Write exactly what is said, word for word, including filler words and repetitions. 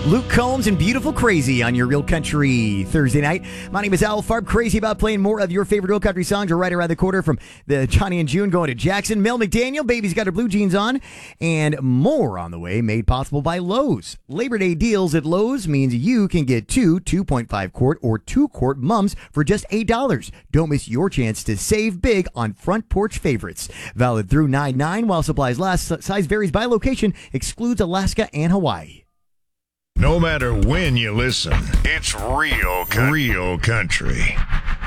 Luke Combs and Beautiful Crazy on your Real Country Thursday night. My name is Al Farb. Crazy about playing more of your favorite Real Country songs. We're right around the corner from the Johnny and June going to Jackson. Mel McDaniel, Baby's got her blue jeans on, and more on the way, made possible by Lowe's. Labor Day deals at Lowe's means you can get two two point five quart or two quart mums for just eight dollars. Don't miss your chance to save big on front porch favorites. Valid through nine nine while supplies last. Size varies by location, excludes Alaska and Hawaii. No matter when you listen, it's real, real country.